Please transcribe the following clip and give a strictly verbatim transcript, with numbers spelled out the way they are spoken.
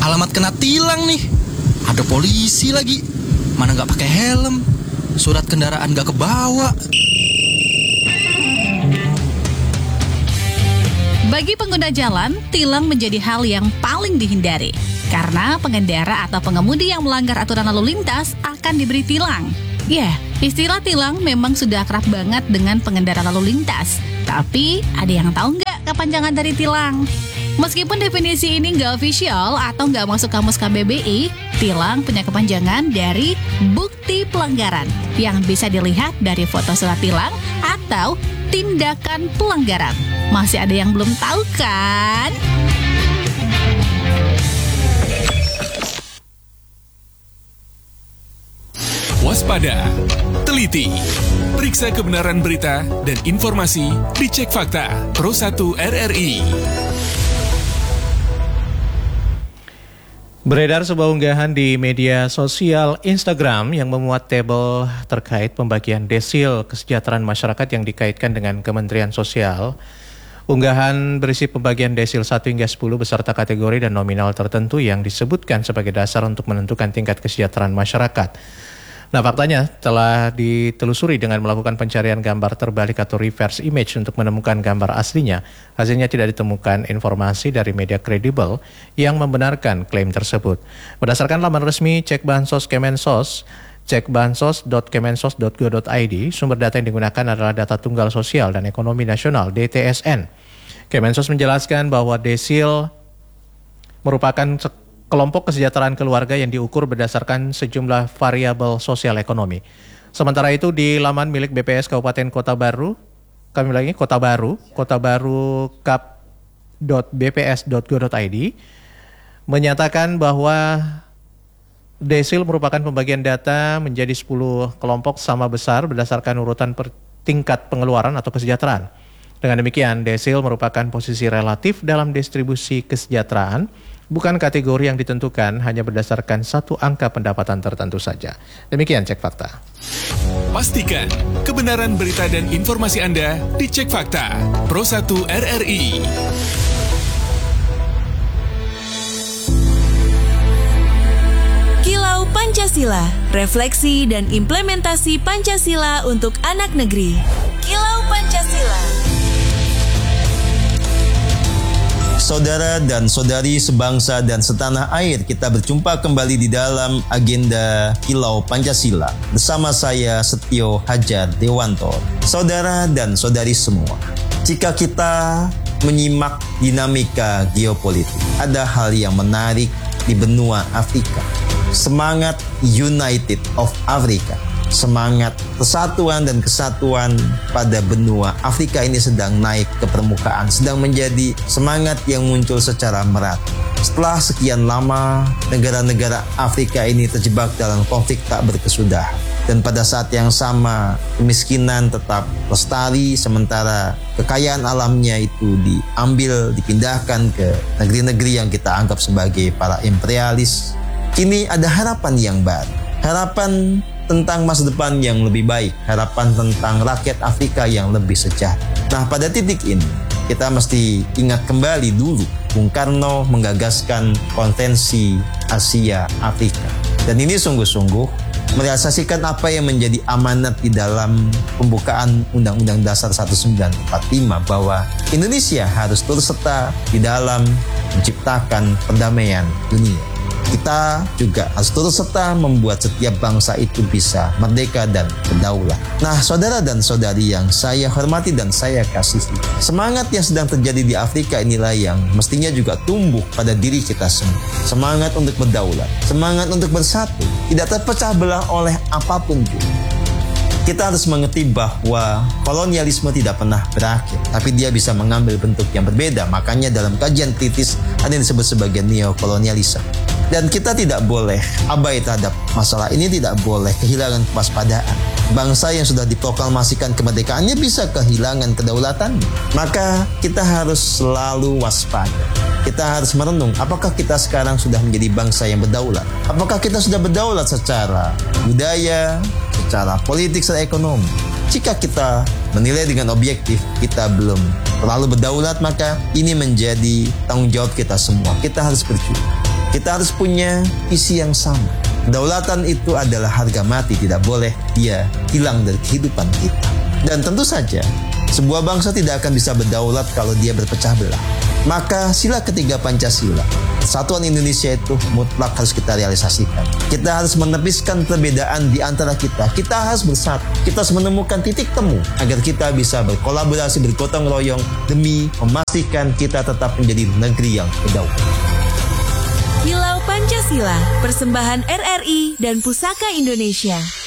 Alamat kena tilang nih. Ada polisi lagi. Mana nggak pakai helm. Surat kendaraan nggak kebawa. Bagi pengguna jalan, tilang menjadi hal yang paling dihindari. Karena pengendara atau pengemudi yang melanggar aturan lalu lintas akan diberi tilang. Ya, yeah, istilah tilang memang sudah akrab banget dengan pengendara lalu lintas. Tapi, ada yang tahu nggak kepanjangan dari tilang? Meskipun definisi ini nggak official atau nggak masuk kamus K B B I, tilang punya kepanjangan dari bukti pelanggaran yang bisa dilihat dari foto surat tilang atau tindakan pelanggaran. Masih ada yang belum tahu kan? Waspada, teliti, periksa kebenaran berita dan informasi di Cek Fakta Pro satu R R I. Beredar sebuah unggahan di media sosial Instagram yang memuat tabel terkait pembagian desil kesejahteraan masyarakat yang dikaitkan dengan Kementerian Sosial. Unggahan berisi pembagian desil satu hingga sepuluh beserta kategori dan nominal tertentu yang disebutkan sebagai dasar untuk menentukan tingkat kesejahteraan masyarakat. Nah, faktanya telah ditelusuri dengan melakukan pencarian gambar terbalik atau reverse image untuk menemukan gambar aslinya. Hasilnya tidak ditemukan informasi dari media kredibel yang membenarkan klaim tersebut. Berdasarkan laman resmi Cek Bansos Kemensos, cek bansos dot kemensos dot go dot i d, sumber data yang digunakan adalah data tunggal sosial dan ekonomi nasional D T S N. Kemensos menjelaskan bahwa desil merupakan kelompok kesejahteraan keluarga yang diukur berdasarkan sejumlah variabel sosial ekonomi. Sementara itu di laman milik B P S Kabupaten Kota Baru, kami lagi Kota Baru, Kota Baru kap dot b p s dot go dot i d menyatakan bahwa desil merupakan pembagian data menjadi sepuluh kelompok sama besar berdasarkan urutan per tingkat pengeluaran atau kesejahteraan. Dengan demikian, desil merupakan posisi relatif dalam distribusi kesejahteraan, bukan kategori yang ditentukan hanya berdasarkan satu angka pendapatan tertentu saja. Demikian Cek Fakta. Pastikan kebenaran berita dan informasi Anda di Cek Fakta Pro satu R R I. Kilau Pancasila, refleksi dan implementasi Pancasila untuk anak negeri. Kilau Pancasila. Saudara dan saudari sebangsa dan setanah air, kita berjumpa kembali di dalam agenda Kilau Pancasila bersama saya Setio Hajar Dewanto. Saudara dan saudari semua, jika kita menyimak dinamika geopolitik, ada hal yang menarik di benua Afrika. Semangat United of Africa, semangat persatuan dan kesatuan pada benua Afrika ini sedang naik ke permukaan, sedang menjadi semangat yang muncul secara merata. Setelah sekian lama, negara-negara Afrika ini terjebak dalam konflik tak berkesudahan. Dan pada saat yang sama, kemiskinan tetap lestari, sementara kekayaan alamnya itu diambil, dipindahkan ke negeri-negeri yang kita anggap sebagai para imperialis. Kini ada harapan yang baru, harapan tentang masa depan yang lebih baik, harapan tentang rakyat Afrika yang lebih sejahtera. Nah, pada titik ini, kita mesti ingat kembali dulu Bung Karno menggagaskan Konvensi Asia Afrika. Dan ini sungguh-sungguh merealisasikan apa yang menjadi amanat di dalam pembukaan Undang-Undang Dasar seribu sembilan ratus empat puluh lima, bahwa Indonesia harus turut serta di dalam menciptakan perdamaian dunia. Kita juga harus turut serta membuat setiap bangsa itu bisa merdeka dan berdaulat. Nah, saudara dan saudari yang saya hormati dan saya kasihi, semangat yang sedang terjadi di Afrika inilah yang mestinya juga tumbuh pada diri kita semua. Semangat untuk berdaulat, semangat untuk bersatu, tidak terpecah belah oleh apapun pun. Kita harus mengerti bahwa kolonialisme tidak pernah berakhir, tapi dia bisa mengambil bentuk yang berbeda. Makanya dalam kajian kritis ada yang disebut sebagai neokolonialisme. Dan kita tidak boleh abai terhadap masalah ini, tidak boleh kehilangan kewaspadaan. Bangsa yang sudah diproklamasikan kemerdekaannya bisa kehilangan kedaulatan. Maka kita harus selalu waspada. Kita harus merenung, apakah kita sekarang sudah menjadi bangsa yang berdaulat? Apakah kita sudah berdaulat secara budaya, secara politik, secara ekonomi? Jika kita menilai dengan objektif kita belum terlalu berdaulat, maka ini menjadi tanggung jawab kita semua. Kita harus berjuang. Kita harus punya visi yang sama. Kedaulatan itu adalah harga mati, tidak boleh dia hilang dari kehidupan kita. Dan tentu saja, sebuah bangsa tidak akan bisa berdaulat kalau dia berpecah belah. Maka sila ketiga Pancasila, Persatuan Indonesia itu mutlak harus kita realisasikan. Kita harus menepiskan perbedaan di antara kita. Kita harus bersatu. Kita harus menemukan titik temu agar kita bisa berkolaborasi, bergotong royong demi memastikan kita tetap menjadi negeri yang berdaulat. Kilau Pancasila, persembahan R R I dan Pusaka Indonesia.